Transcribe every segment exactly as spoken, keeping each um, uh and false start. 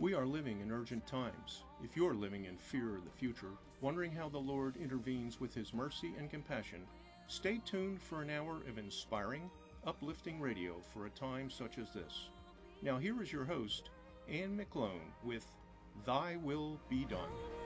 We are living in urgent times. If you're living in fear of the future, wondering how the Lord intervenes with His mercy and compassion, stay tuned for an hour of inspiring, uplifting radio for a time such as this. Now here is your host, Anne McClone, with Thy Will Be Done.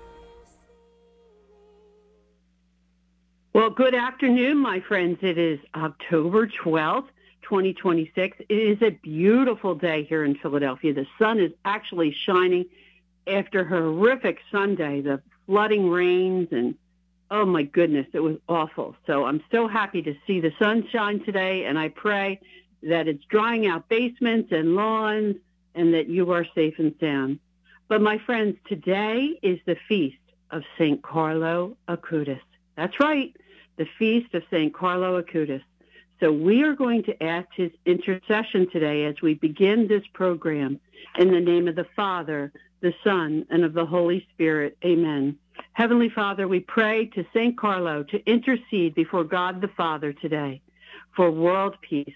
Well, good afternoon, my friends. It is October twelfth, twenty twenty-six. It is a beautiful day here in Philadelphia. The sun is actually shining after a horrific Sunday, the flooding rains, and oh my goodness, it was awful. So I'm so happy to see the sunshine today, and I pray that it's drying out basements and lawns and that you are safe and sound. But my friends, today is the feast of Saint Carlo Acutis. That's right, the feast of Saint Carlo Acutis. So we are going to ask his intercession today as we begin this program in the name of the Father, the Son, and of the Holy Spirit. Amen. Heavenly Father, we pray to Saint Carlo to intercede before God the Father today for world peace.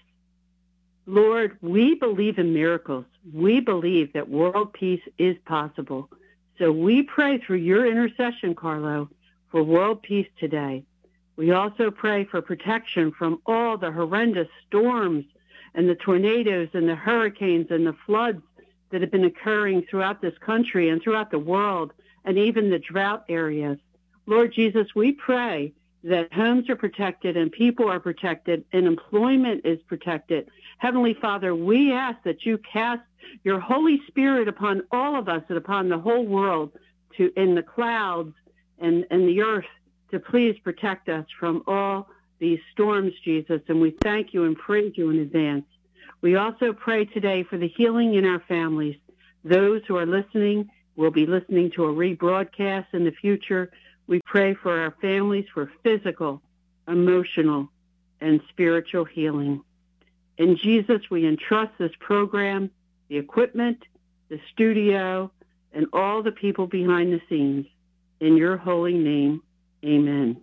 Lord, we believe in miracles. We believe that world peace is possible. So we pray through your intercession, Carlo, for world peace today. We also pray for protection from all the horrendous storms and the tornadoes and the hurricanes and the floods that have been occurring throughout this country and throughout the world, and even the drought areas. Lord Jesus, we pray that homes are protected and people are protected and employment is protected. Heavenly Father, we ask that you cast your Holy Spirit upon all of us and upon the whole world to in the clouds and, and the earth to please protect us from all these storms, Jesus, and we thank you and praise you in advance. We also pray today for the healing in our families. Those who are listening will be listening to a rebroadcast in the future. We pray for our families for physical, emotional, and spiritual healing. In Jesus, we entrust this program, the equipment, the studio, and all the people behind the scenes. In your holy name, amen.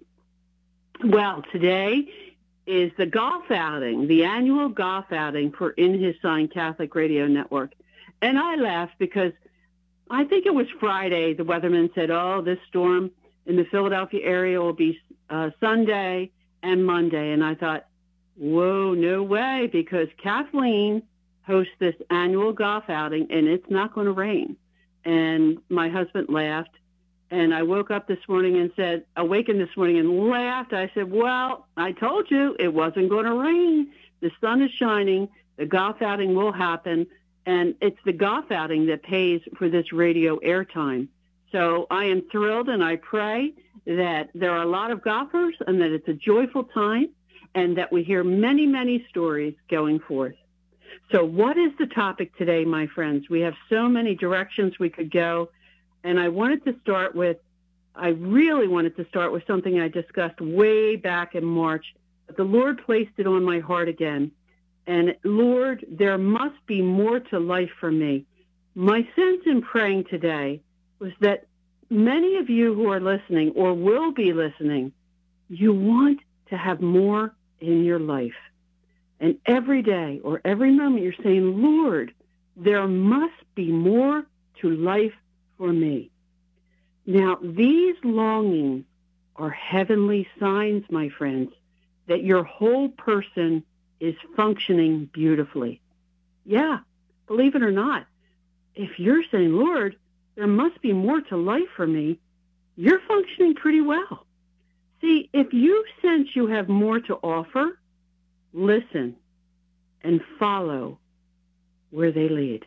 Well, today is the golf outing, the annual golf outing for In His Sign Catholic Radio Network. And I laughed because I think it was Friday, the weatherman said, oh, this storm in the Philadelphia area will be uh, Sunday and Monday. And I thought, whoa, no way, because Kathleen hosts this annual golf outing, and it's not going to rain. And my husband laughed. And I woke up this morning and said, awakened this morning and laughed. I said, well, I told you it wasn't going to rain. The sun is shining. The golf outing will happen. And it's the golf outing that pays for this radio airtime. So I am thrilled, and I pray that there are a lot of golfers and that it's a joyful time and that we hear many, many stories going forth. So what is the topic today, my friends? We have so many directions we could go. And I wanted to start with, I really wanted to start with something I discussed way back in March, but the Lord placed it on my heart again. And Lord, there must be more to life for me. My sense in praying today was that many of you who are listening or will be listening, you want to have more in your life. And every day or every moment you're saying, Lord, there must be more to life for me. Now, these longings are heavenly signs, my friends, that your whole person is functioning beautifully. Yeah, believe it or not, if you're saying, Lord, there must be more to life for me, you're functioning pretty well. See, if you sense you have more to offer, listen and follow where they lead.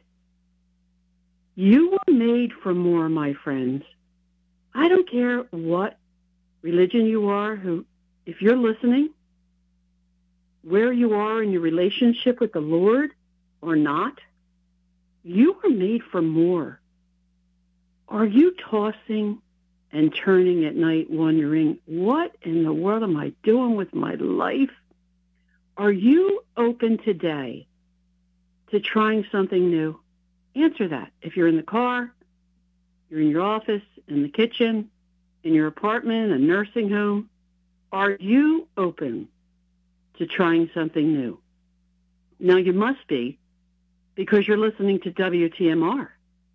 You were made for more, my friends. I don't care what religion you are, who, if you're listening, where you are in your relationship with the Lord or not, you were made for more. Are you tossing and turning at night wondering, what in the world am I doing with my life? Are you open today to trying something new? Answer that. If you're in the car, you're in your office, in the kitchen, in your apartment, a nursing home, are you open to trying something new? Now, you must be, because you're listening to W T M R.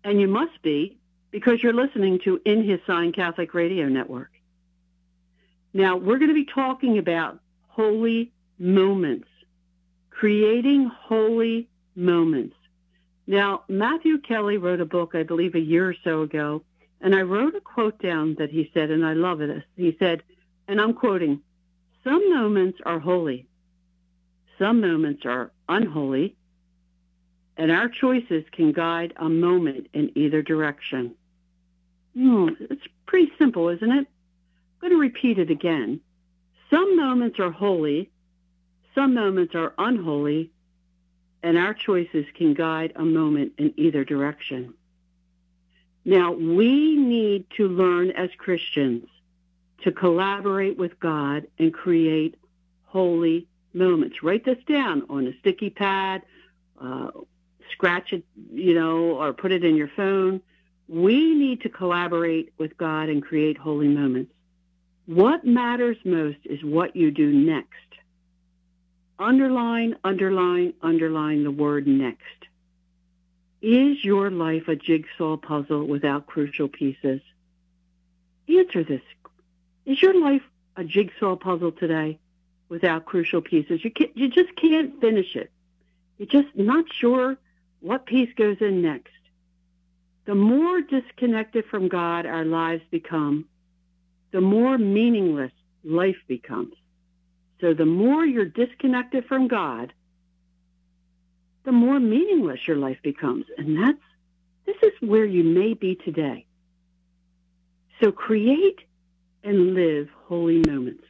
And you must be, because you're listening to In His Sign Catholic Radio Network. Now, we're going to be talking about holy moments, creating holy moments. Now, Matthew Kelly wrote a book, I believe, a year or so ago, and I wrote a quote down that he said, and I love it. He said, and I'm quoting, "Some moments are holy, some moments are unholy, and our choices can guide a moment in either direction." Hmm, it's pretty simple, isn't it? I'm going to repeat it again. Some moments are holy, some moments are unholy, and our choices can guide a moment in either direction. Now, we need to learn as Christians to collaborate with God and create holy moments. Write this down on a sticky pad, uh, scratch it, you know, or put it in your phone. We need to collaborate with God and create holy moments. What matters most is what you do next. Underline, underline, underline the word next. Is your life a jigsaw puzzle without crucial pieces? Answer this. Is your life a jigsaw puzzle today without crucial pieces? You can't, you just can't finish it. You're just not sure what piece goes in next. The more disconnected from God our lives become, the more meaningless life becomes. So the more you're disconnected from God, the more meaningless your life becomes. And that's, this is where you may be today. So create and live holy moments.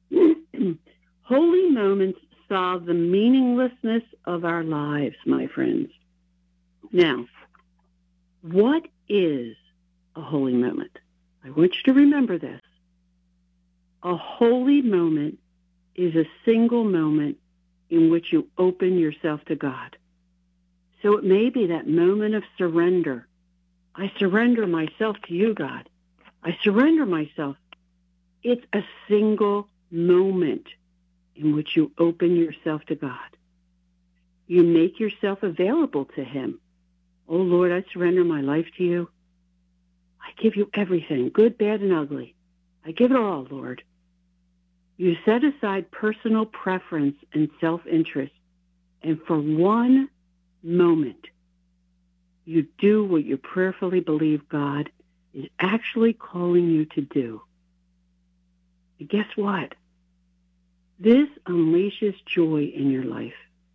Holy moments solve the meaninglessness of our lives, my friends. Now, what is a holy moment? I want you to remember this. A holy moment is a single moment in which you open yourself to God. So it may be that moment of surrender. I surrender myself to you, God. I surrender myself. It's a single moment in which you open yourself to God. You make yourself available to Him. Oh, Lord, I surrender my life to you. I give you everything, good, bad, and ugly. I give it all, Lord. You set aside personal preference and self-interest, and for one moment, you do what you prayerfully believe God is actually calling you to do. And guess what? This unleashes joy in your life.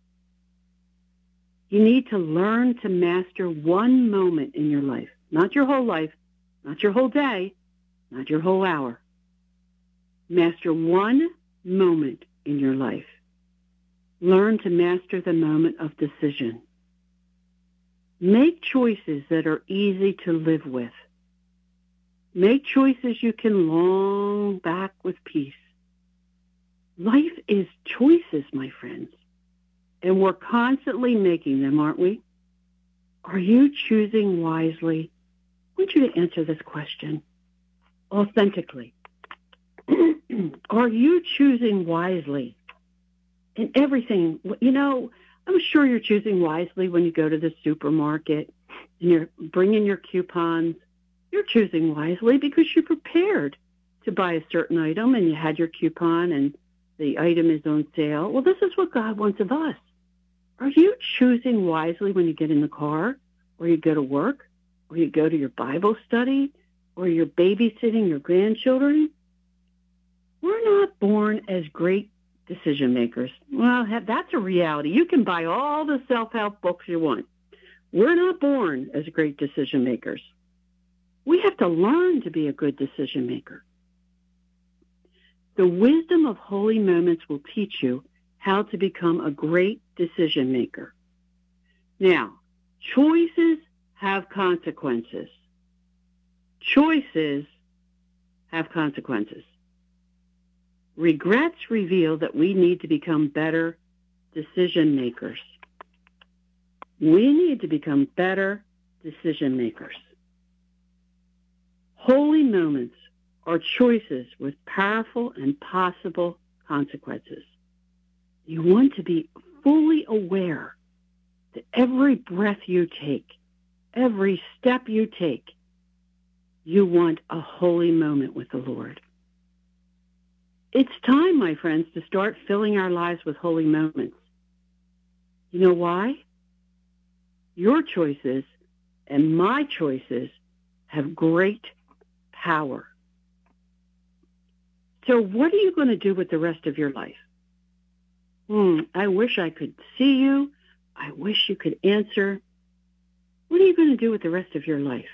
You need to learn to master one moment in your life, not your whole life, not your whole day, not your whole hour. Master one moment in your life. Learn to master the moment of decision. Make choices that are easy to live with. Make choices you can long back with peace. Life is choices, my friends, and we're constantly making them, aren't we? Are you choosing wisely? I want you to answer this question authentically. Are you choosing wisely in everything? You know, I'm sure you're choosing wisely when you go to the supermarket and you're bringing your coupons. You're choosing wisely because you're prepared to buy a certain item and you had your coupon and the item is on sale. Well, this is what God wants of us. Are you choosing wisely when you get in the car or you go to work or you go to your Bible study or you're babysitting your grandchildren? We're not born as great decision makers. Well, that's a reality. You can buy all the self-help books you want. We're not born as great decision makers. We have to learn to be a good decision maker. The wisdom of holy moments will teach you how to become a great decision maker. Now, choices have consequences. Choices have consequences. Regrets reveal that we need to become better decision makers. We need to become better decision makers. Holy moments are choices with powerful and possible consequences. You want to be fully aware that every breath you take, every step you take, you want a holy moment with the Lord. It's time, my friends, to start filling our lives with holy moments. You know why? Your choices and my choices have great power. So what are you going to do with the rest of your life? Hmm, I wish I could see you. I wish you could answer. What are you going to do with the rest of your life?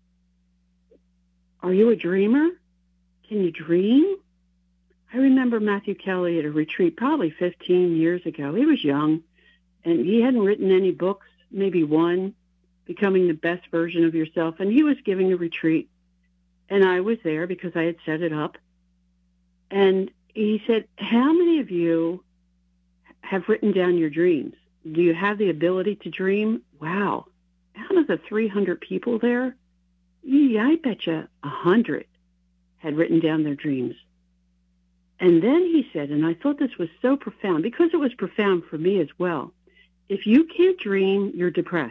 Are you a dreamer? Can you dream? I remember Matthew Kelly at a retreat probably fifteen years ago. He was young, and he hadn't written any books, maybe one, Becoming the Best Version of Yourself, and he was giving a retreat, and I was there because I had set it up. And he said, how many of you have written down your dreams? Do you have the ability to dream? Wow. Out of the three hundred people there, yeah, I bet you one hundred had written down their dreams. And then he said, and I thought this was so profound, because it was profound for me as well, if you can't dream, you're depressed.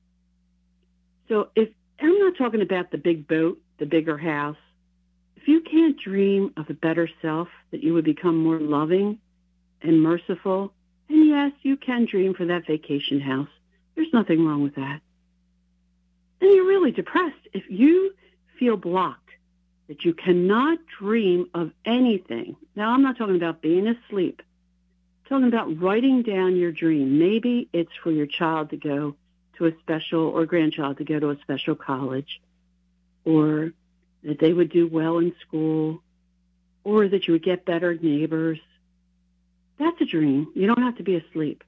So if I'm not talking about the big boat, the bigger house, if you can't dream of a better self, that you would become more loving and merciful, and yes, you can dream for that vacation house. There's nothing wrong with that. And you're really depressed. If you feel blocked, that you cannot dream of anything. Now, I'm not talking about being asleep. I'm talking about writing down your dream. Maybe it's for your child to go to a special, or grandchild to go to a special college, or that they would do well in school, or that you would get better neighbors. That's a dream. You don't have to be asleep.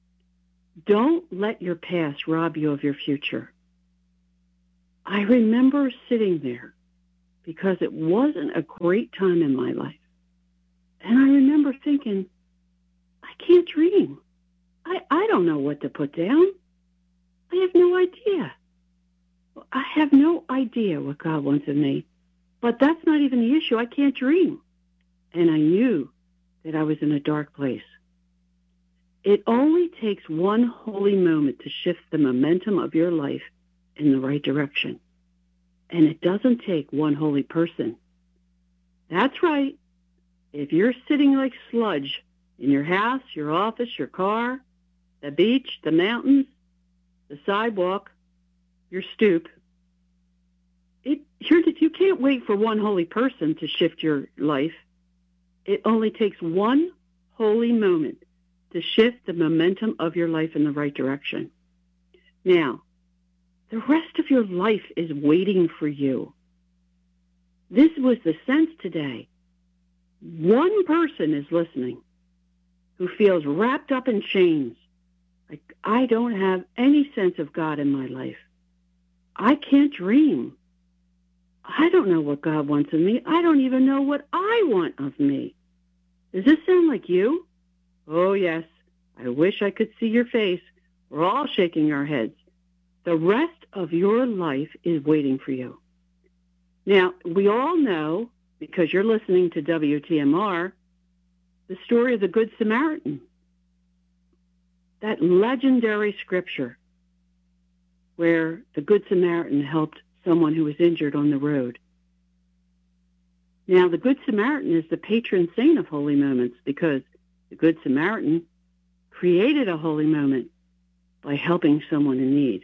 Don't let your past rob you of your future. I remember sitting there because it wasn't a great time in my life. And I remember thinking, I can't dream. I, I don't know what to put down. I have no idea. I have no idea what God wants of me. But that's not even the issue. I can't dream. And I knew that I was in a dark place. It only takes one holy moment to shift the momentum of your life in the right direction. And it doesn't take one holy person. That's right. If you're sitting like sludge in your house, your office, your car, the beach, the mountains, the sidewalk, your stoop, it, you're, you can't wait for one holy person to shift your life. It only takes one holy moment to shift the momentum of your life in the right direction. Now, the rest of your life is waiting for you. This was the sense today. One person is listening who feels wrapped up in chains. Like, I don't have any sense of God in my life. I can't dream. I don't know what God wants of me. I don't even know what I want of me. Does this sound like you? Oh, yes. I wish I could see your face. We're all shaking our heads. The rest of your life is waiting for you. Now, we all know, because you're listening to W T M R, the story of the Good Samaritan. That legendary scripture where the Good Samaritan helped someone who was injured on the road. Now, the Good Samaritan is the patron saint of holy moments, because the Good Samaritan created a holy moment by helping someone in need.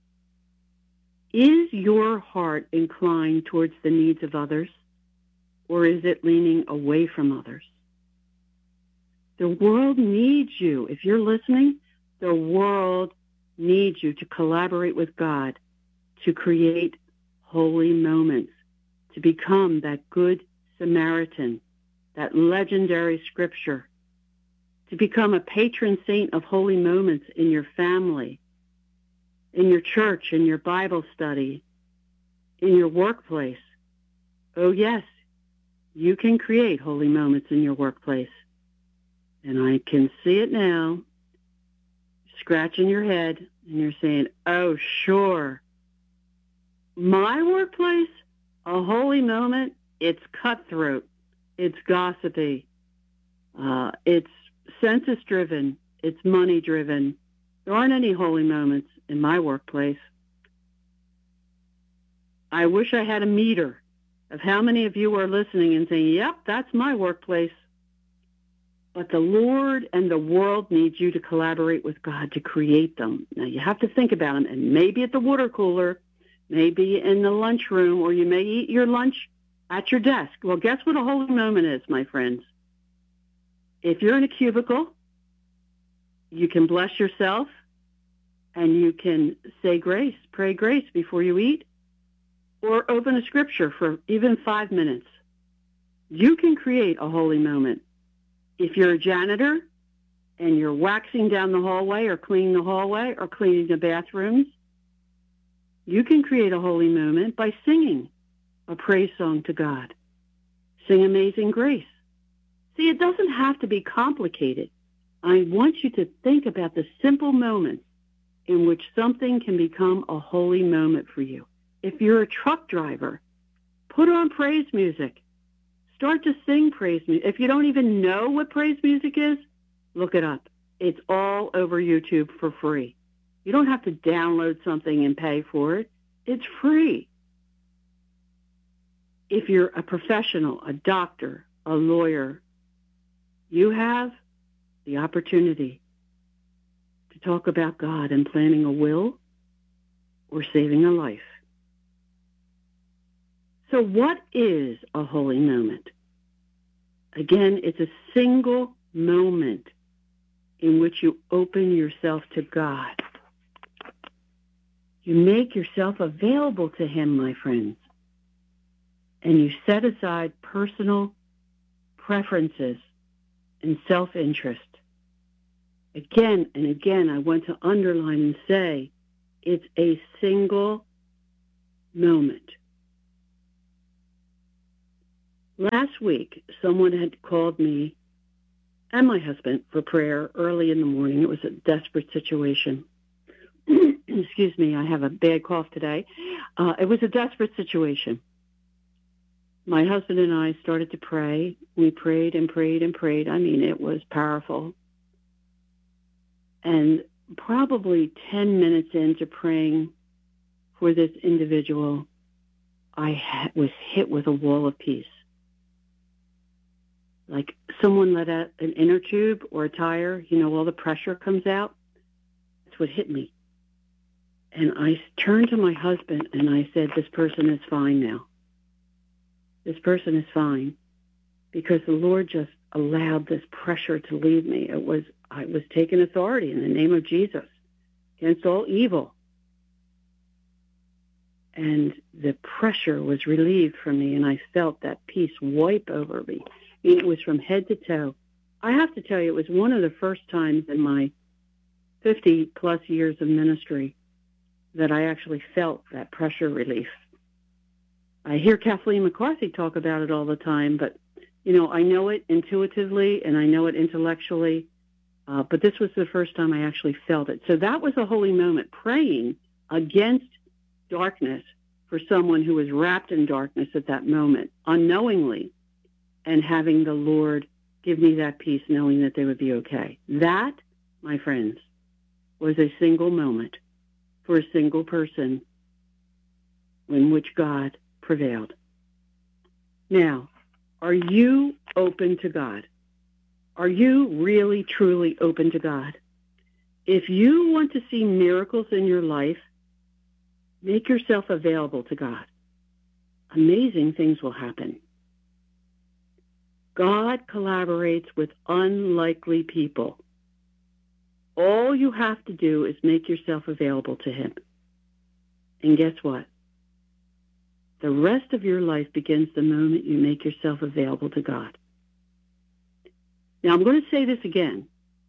Is your heart inclined towards the needs of others, or is it leaning away from others? The world needs you. If you're listening, the world needs you to collaborate with God to create holy moments, to become that Good Samaritan, that legendary scripture, to become a patron saint of holy moments in your family, in your church, in your Bible study, in your workplace. Oh, yes, you can create holy moments in your workplace. And I can see it now, scratching your head, and you're saying, oh, sure. My workplace, a holy moment, it's cutthroat, it's gossipy, uh, it's census-driven, it's money-driven. There aren't any holy moments in my workplace. I wish I had a meter of how many of you are listening and saying, yep, that's my workplace. But the Lord and the world need you to collaborate with God to create them. Now, you have to think about them, and maybe at the water cooler, maybe in the lunchroom, or you may eat your lunch at your desk. Well, guess what a holy moment is, my friends? If you're in a cubicle, you can bless yourself, and you can say grace, pray grace before you eat, or open a scripture for even five minutes. You can create a holy moment. If you're a janitor and you're waxing down the hallway or cleaning the hallway or cleaning the bathrooms, you can create a holy moment by singing a praise song to God. Sing Amazing Grace. See, it doesn't have to be complicated. I want you to think about the simple moments in which something can become a holy moment for you. If you're a truck driver, put on praise music. Start to sing praise music. If you don't even know what praise music is, look it up. It's all over YouTube for free. You don't have to download something and pay for it. It's free. If you're a professional, a doctor, a lawyer, you have the opportunity to talk about God and planning a will or saving a life. So what is a holy moment? Again, it's a single moment in which you open yourself to God. You make yourself available to Him, my friends, and you set aside personal preferences and self-interest. Again and again, I want to underline and say, it's a single moment. Last week, someone had called me and my husband for prayer early in the morning. It was a desperate situation. Excuse me, I have a bad cough today. Uh, it was a desperate situation. My husband and I started to pray. We prayed and prayed and prayed. I mean, it was powerful. And probably ten minutes into praying for this individual, I ha- was hit with a wall of peace. Like someone let out an inner tube or a tire, you know, all the pressure comes out. That's what hit me. And I turned to my husband and I said, this person is fine now. This person is fine, because the Lord just allowed this pressure to leave me. It was, I was taking authority in the name of Jesus against all evil. And the pressure was relieved from me, and I felt that peace wipe over me. It was from head to toe. I have to tell you, it was one of the first times in my fifty-plus years of ministry that I actually felt that pressure relief. I hear Kathleen McCarthy talk about it all the time, but, you know, I know it intuitively and I know it intellectually, uh, but this was the first time I actually felt it. So that was a holy moment, praying against darkness for someone who was wrapped in darkness at that moment, unknowingly, and having the Lord give me that peace, knowing that they would be okay. That, my friends, was a single moment for a single person in which God prevailed. Now, are you open to God? Are you really, truly open to God? If you want to see miracles in your life, make yourself available to God. Amazing things will happen. God collaborates with unlikely people. All you have to do is make yourself available to Him. And guess what? The rest of your life begins the moment you make yourself available to God. Now, I'm going to say this again,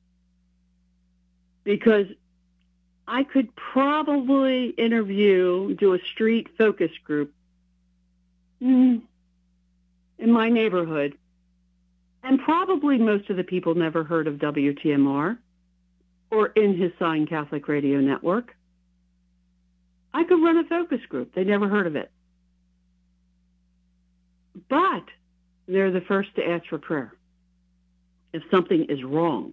because I could probably interview, do a street focus group mm, in my neighborhood, and probably most of the people never heard of W T M R or In His Sign Catholic Radio Network. I could run a focus group. They never heard of it. But they're the first to ask for prayer if something is wrong.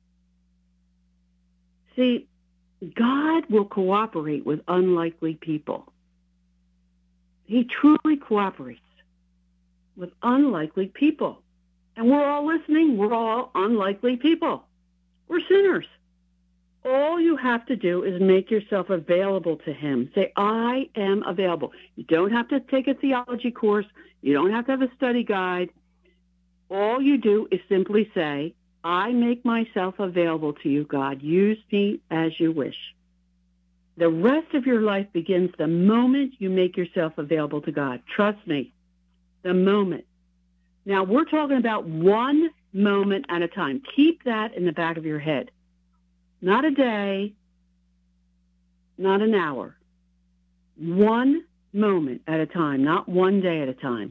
See, God will cooperate with unlikely people. He truly cooperates with unlikely people. And we're all listening. We're all unlikely people. We're sinners. All you have to do is make yourself available to him. Say, I am available. You don't have to take a theology course. You don't have to have a study guide. All you do is simply say, I make myself available to you, God. Use me as you wish. The rest of your life begins the moment you make yourself available to God. Trust me, the moment. Now, we're talking about one moment at a time. Keep that in the back of your head. Not a day, not an hour. One moment at a time, not one day at a time.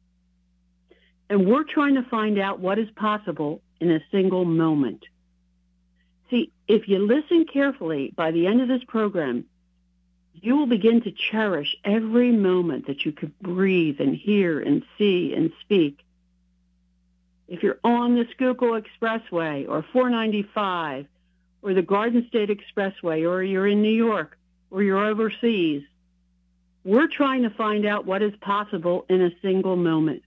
And we're trying to find out what is possible in a single moment. See, if you listen carefully, by the end of this program, you will begin to cherish every moment that you could breathe and hear and see and speak. If you're on the Schuylkill Expressway or four ninety-five or the Garden State Expressway, or you're in New York or you're overseas, we're trying to find out what is possible in a single moment.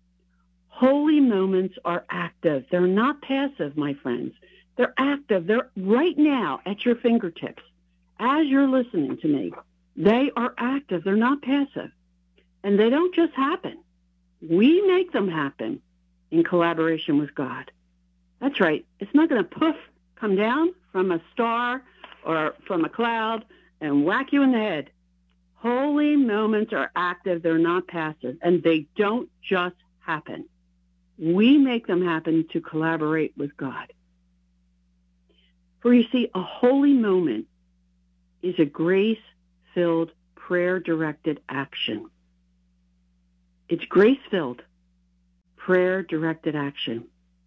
Holy moments are active. They're not passive, my friends. They're active. They're right now at your fingertips. As you're listening to me, they are active. They're not passive. And they don't just happen. We make them happen in collaboration with God. That's right. It's not going to poof, come down from a star or from a cloud and whack you in the head. Holy moments are active. They're not passive. And they don't just happen. We make them happen to collaborate with God. For you see, a holy moment is a grace-filled, prayer-directed action. It's grace-filled, prayer-directed action.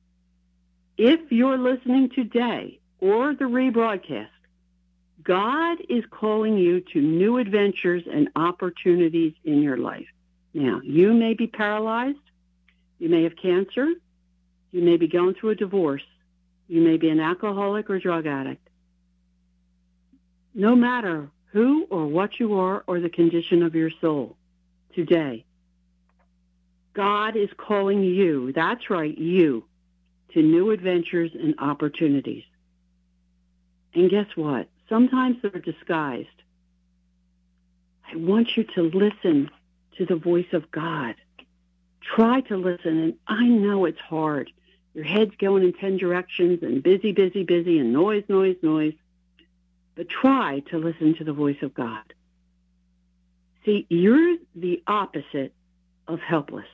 If you're listening today or the rebroadcast, God is calling you to new adventures and opportunities in your life. Now, you may be paralyzed. You may have cancer. You may be going through a divorce. You may be an alcoholic or drug addict. No matter who or what you are or the condition of your soul, today, God is calling you, that's right, you, to new adventures and opportunities. And guess what? Sometimes they're disguised. I want you to listen to the voice of God. Try to listen, and I know it's hard. Your head's going in ten directions and busy, busy, busy, and noise, noise, noise. But try to listen to the voice of God. See, you're the opposite of helpless.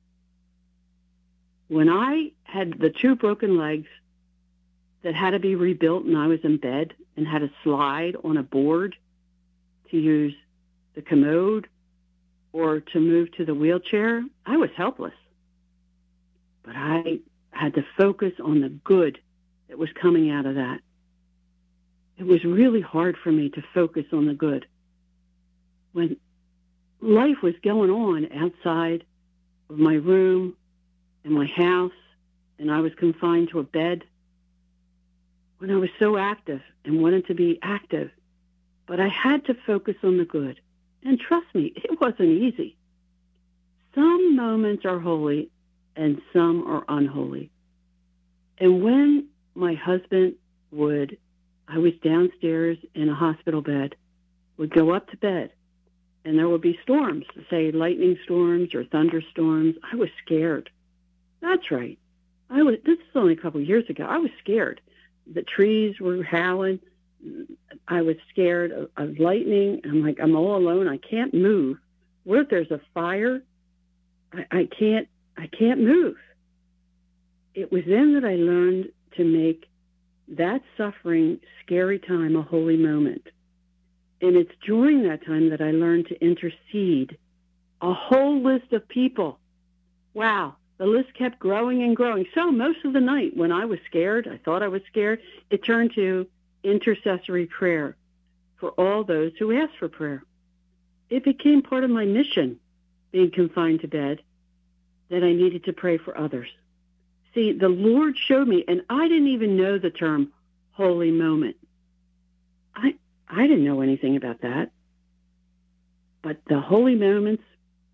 When I had the two broken legs that had to be rebuilt and I was in bed and had to slide on a board to use the commode or to move to the wheelchair, I was helpless. But I had to focus on the good that was coming out of that. It was really hard for me to focus on the good. When life was going on outside of my room in my house, and I was confined to a bed, when I was so active and wanted to be active, but I had to focus on the good. And trust me, it wasn't easy. Some moments are holy and some are unholy. And when my husband would, I was downstairs in a hospital bed, would go up to bed, and there would be storms, say lightning storms or thunderstorms. I was scared. That's right. I was. This is only a couple of years ago. I was scared. The trees were howling. I was scared of, of lightning. I'm like, I'm all alone. I can't move. What if there's a fire? I, I can't. I can't move. It was then that I learned to make that suffering, scary time a holy moment. And it's during that time that I learned to intercede a whole list of people. Wow. The list kept growing and growing. So most of the night when I was scared, I thought I was scared, it turned to intercessory prayer for all those who asked for prayer. It became part of my mission, being confined to bed, that I needed to pray for others. See, the Lord showed me, and I didn't even know the term holy moment. I I didn't know anything about that. But the holy moments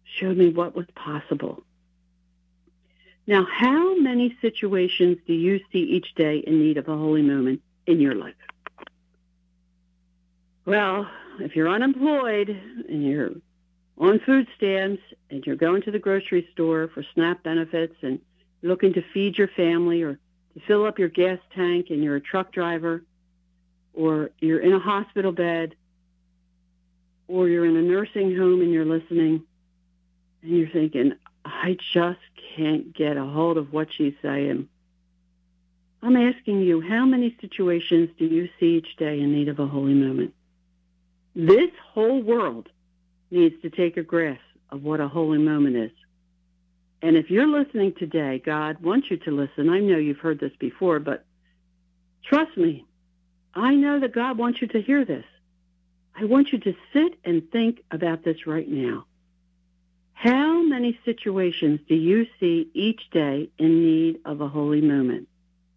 showed me what was possible. Now, how many situations do you see each day in need of a holy moment in your life? Well, if you're unemployed and you're on food stamps and you're going to the grocery store for SNAP benefits and looking to feed your family or to fill up your gas tank and you're a truck driver, or you're in a hospital bed, or you're in a nursing home and you're listening and you're thinking, I just can't get a hold of what she's saying. I'm asking you, how many situations do you see each day in need of a holy moment? This whole world needs to take a grasp of what a holy moment is. And if you're listening today, God wants you to listen. I know you've heard this before, but trust me, I know that God wants you to hear this. I want you to sit and think about this right now. How many situations do you see each day in need of a holy moment?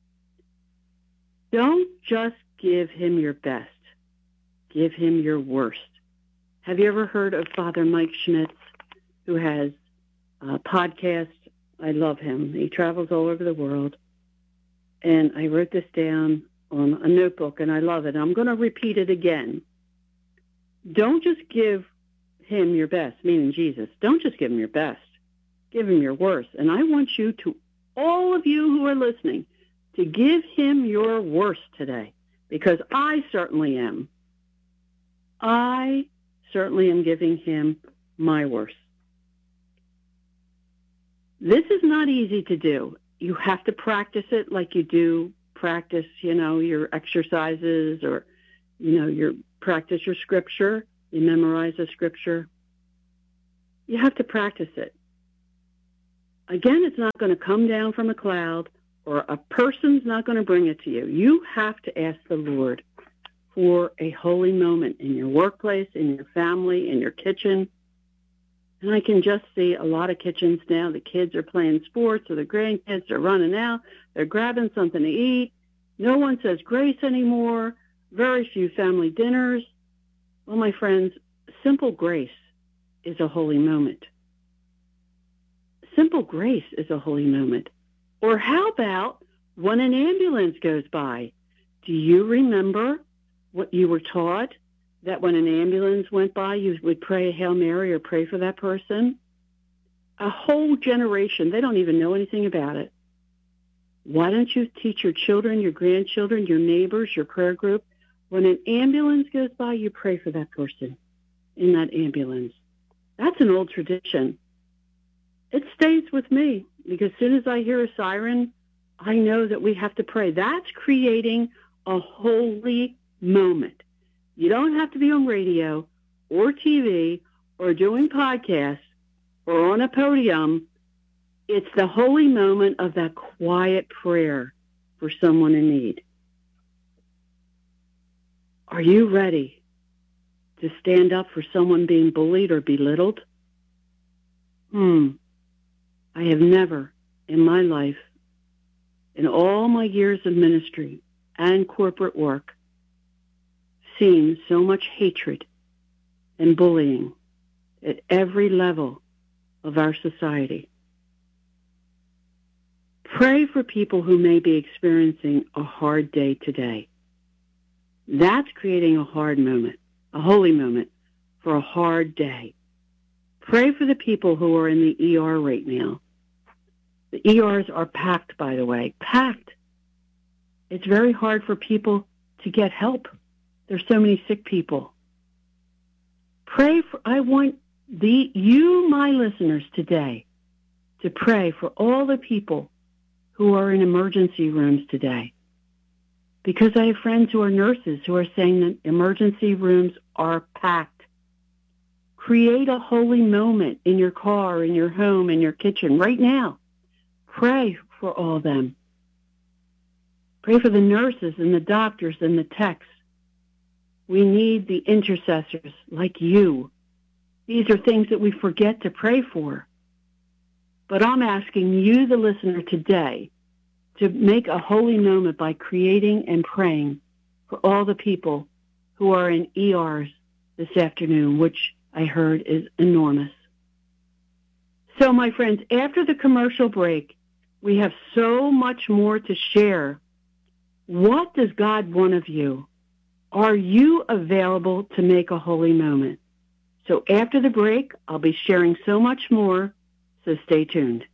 Don't just give him your best. Give him your worst. Have you ever heard of Father Mike Schmitz, who has a podcast? I love him. He travels all over the world. And I wrote this down on a notebook, and I love it. I'm going to repeat it again. Don't just give him your best, meaning Jesus. Don't just give him your best. Give him your worst. And I want you to, all of you who are listening, to give him your worst today, because I certainly am. I certainly am giving him my worst. This is not easy to do. You have to practice it like you do practice, you know, your exercises, or, you know, your practice your scripture. You memorize a scripture. You have to practice it. Again, it's not going to come down from a cloud, or a person's not going to bring it to you. You have to ask the Lord for a holy moment in your workplace, in your family, in your kitchen. And I can just see a lot of kitchens now. The kids are playing sports, or the grandkids are running out. They're grabbing something to eat. No one says grace anymore. Very few family dinners. Well, my friends, simple grace is a holy moment. Simple grace is a holy moment. Or how about when an ambulance goes by? Do you remember what you were taught, that when an ambulance went by, you would pray a Hail Mary or pray for that person? A whole generation, they don't even know anything about it. Why don't you teach your children, your grandchildren, your neighbors, your prayer group? When an ambulance goes by, you pray for that person in that ambulance. That's an old tradition. It stays with me, because as soon as I hear a siren, I know that we have to pray. That's creating a holy moment. You don't have to be on radio or T V or doing podcasts or on a podium. It's the holy moment of that quiet prayer for someone in need. Are you ready to stand up for someone being bullied or belittled? Hmm. I have never in my life, in all my years of ministry and corporate work, seen so much hatred and bullying at every level of our society. Pray for people who may be experiencing a hard day today. That's creating a hard moment, a holy moment for a hard day. Pray for the people who are in the E R right now. The E Rs are packed, by the way, packed. It's very hard for people to get help. There's so many sick people. Pray for, I want the you, my listeners today, to pray for all the people who are in emergency rooms today. Because I have friends who are nurses who are saying that emergency rooms are packed. Create a holy moment in your car, in your home, in your kitchen right now. Pray for all of them. Pray for the nurses and the doctors and the techs. We need the intercessors like you. These are things that we forget to pray for. But I'm asking you, the listener, today to make a holy moment by creating and praying for all the people who are in E Rs this afternoon, which I heard is enormous. So, my friends, after the commercial break, we have so much more to share. What does God want of you? Are you available to make a holy moment? So after the break, I'll be sharing so much more, so stay tuned.